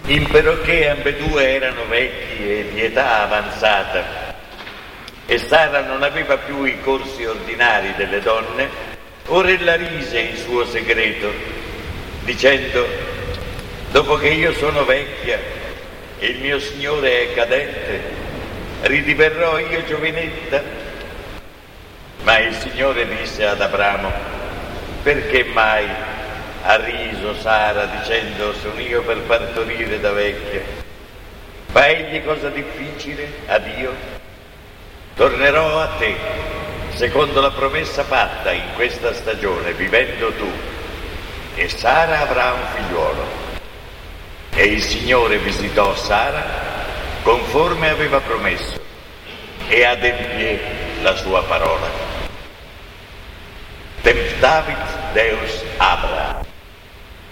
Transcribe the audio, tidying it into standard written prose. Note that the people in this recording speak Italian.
imperoché ambedue erano vecchi e di età avanzata e Sara non aveva più i corsi ordinari delle donne, ora ella rise in suo segreto, dicendo: dopo che io sono vecchia e il mio Signore è cadente, ridiverrò io giovinetta? Ma il Signore disse ad Abramo: perché mai ha riso Sara dicendo: sono io per partorire da vecchia? Fa egli cosa difficile a Dio? Tornerò a te, secondo la promessa fatta in questa stagione, vivendo tu, e Sara avrà un figliuolo. E il Signore visitò Sara conforme aveva promesso e adempì la sua parola. Temptavit Deus Abra.